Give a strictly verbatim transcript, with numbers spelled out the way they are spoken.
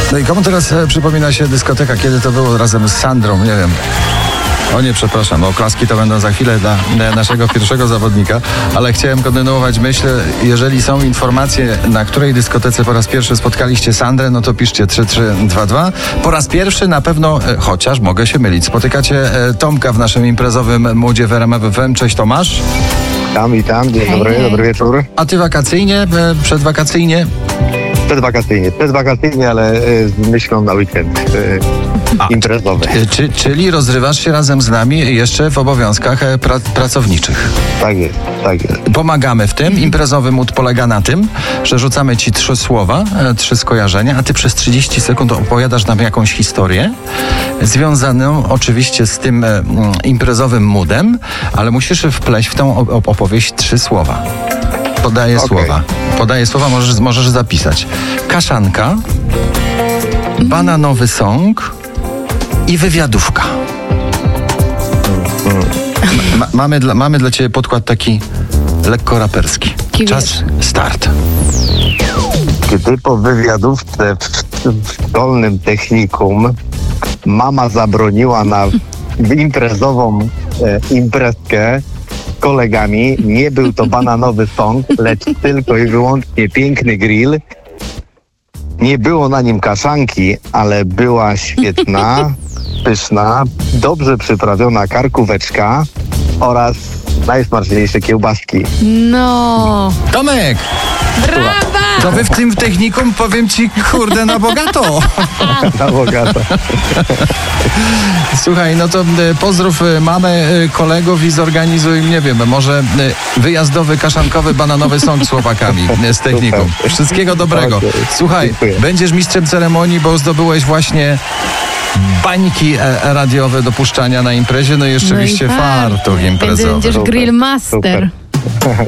No i komu teraz e, przypomina się dyskoteka, kiedy to było razem z Sandrą, nie wiem. O nie, przepraszam, oklaski to będą za chwilę dla e, naszego pierwszego zawodnika, ale chciałem kontynuować myśl. Jeżeli są informacje, na której dyskotece po raz pierwszy spotkaliście Sandrę, no to piszcie trzy trzy dwa dwa. Po raz pierwszy na pewno, e, chociaż mogę się mylić, spotykacie e, Tomka w naszym imprezowym moodzie w R M F F M. Cześć Tomasz. Witam, witam, dzień dobry, Hej. dobry wieczór. A ty wakacyjnie, e, przedwakacyjnie? Przedwakacyjnie, przedwakacyjnie, ale y, z myślą na weekend y, A, imprezowy. e, Czy, czyli rozrywasz się razem z nami jeszcze w obowiązkach e, pra, pracowniczych? Tak jest, tak jest. Pomagamy w tym. Imprezowy mód polega na tym, że rzucamy ci trzy słowa, e, trzy skojarzenia, a ty przez trzydzieści sekund opowiadasz nam jakąś historię związaną oczywiście z tym e, mm, imprezowym moodem, ale musisz wpleść w tą op- opowieść trzy słowa. Podaję Okej. słowa. Podaję słowa, możesz, możesz zapisać. Kaszanka, bananowy song i wywiadówka. Ma, mamy, dla, mamy dla ciebie podkład taki lekko raperski. Kiwiesz. Czas, start. Gdy po wywiadówce w, w szkolnym technikum mama zabroniła na imprezową e, imprezkę z kolegami, nie był to bananowy song, lecz tylko i wyłącznie piękny grill. Nie było na nim kaszanki, ale była świetna, pyszna, dobrze przyprawiona karkóweczka oraz najsmaczniejsze kiełbaski. No, Tomek, brawa! to wy w tym technikum, powiem ci, kurde, na bogato. Na bogato. Słuchaj, no to e, pozdrów e, mamę, e, kolegów i zorganizuj, nie wiem, może e, wyjazdowy, kaszankowy, bananowy song z chłopakami e, z technikum. Wszystkiego dobrego. Okej, Słuchaj, dziękuję. będziesz mistrzem ceremonii, bo zdobyłeś właśnie bańki e, radiowe do puszczania na imprezie, no i rzeczywiście no i fartuch imprezowy. Będziesz Super, grill master. super.